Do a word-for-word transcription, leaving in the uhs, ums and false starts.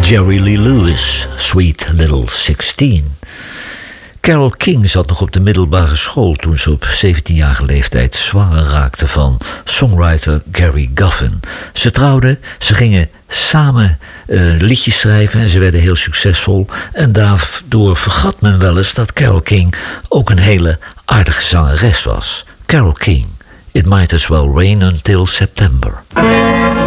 Jerry Lee Lewis, Sweet Little sixteen. Carole King zat nog op de middelbare school toen ze op zeventienjarige leeftijd zwanger raakte van songwriter Gary Goffin. Ze trouwden, ze gingen samen uh, liedjes schrijven en ze werden heel succesvol. En daardoor vergat men wel eens dat Carole King ook een hele aardige zangeres was. Carole King, It Might As Well Rain Until September.